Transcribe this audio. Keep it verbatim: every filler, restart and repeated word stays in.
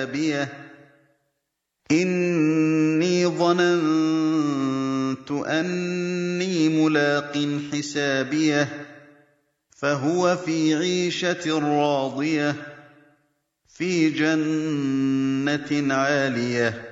إِنِّي ظَنَنتُ أَنِّي مُلَاقٍ حِسَابِيَهْ فَهُوَ فِي عِيشَةٍ رَّاضِيَةٍ فِي جَنَّةٍ عَالِيَةٍ